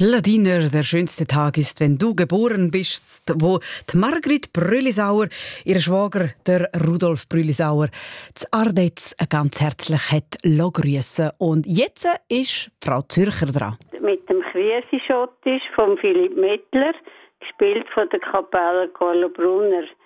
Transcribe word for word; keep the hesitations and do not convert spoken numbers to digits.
Ladiner, der schönste Tag ist, wenn du geboren bist, wo die Margrit Brülisauer, ihr Schwager, der Rudolf Brülisauer, zu Ardetz ganz herzlich hat grüssen. Und jetzt ist Frau Zürcher dran. Mit dem Kriesischottisch von Philipp Mettler, gespielt von der Kapelle Carlo Brunner.